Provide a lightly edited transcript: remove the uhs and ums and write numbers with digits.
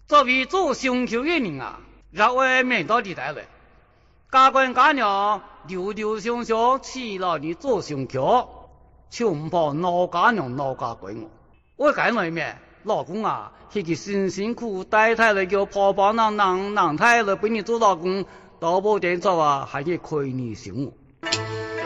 作为做胸口的人啊，让我面到地带来。家官家娘溜溜熊熊起了你做胸口，穷怕老家娘老家归我。我干了一面，老公啊，那个辛辛苦带太了叫跑跑囊太了，被你做老公，到不点早啊，还得亏你凶我。